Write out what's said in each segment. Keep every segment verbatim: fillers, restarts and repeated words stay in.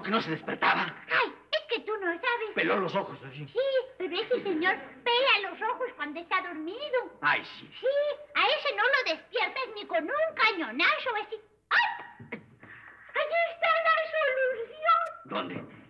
No, que no se despertaba. Ay, es que tú no sabes. Peló los ojos así. Sí, pero ese señor pela los ojos cuando está dormido. Ay, sí. Sí, a ese no lo despiertas ni con un cañonazo así. ¡Ay! ¡Allí está la solución! ¿Dónde?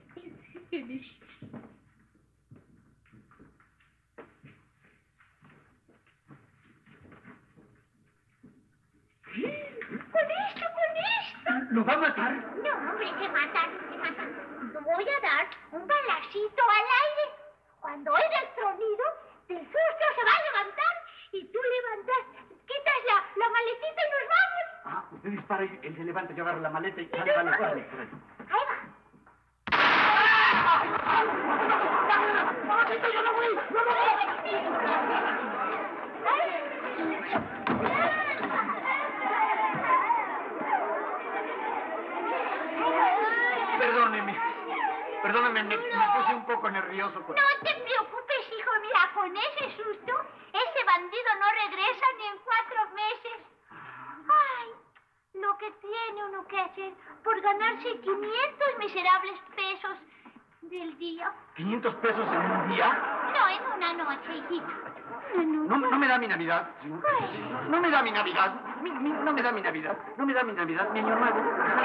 Con esto, con esto. ¿Lo va a matar? No, hombre, se mata, se mata. Te voy a dar un balacito al aire. Cuando oiga el tronido, del susto se va a levantar y tú levantas, quitas la, la maletita y nos vamos. Ah, usted dispara y él se levanta, yo agarro la maleta y sale para la cuadra. Ahí va. ¡Yo no voy! ¡No, no, Perdóneme. Perdóneme, me, me puse un poco nervioso. Con... No te preocupes, hijo. Mira, con ese susto, ese bandido no regresa ni en cuatro meses. Ay, lo que tiene uno que hacer por ganarse quinientos miserables pesos del día. ¿quinientos pesos en un día? No, en una noche, hijito. No, no me da mi Navidad. No me da mi Navidad. Mi, mi, no me da mi Navidad. No me da mi Navidad, mi año nuevo.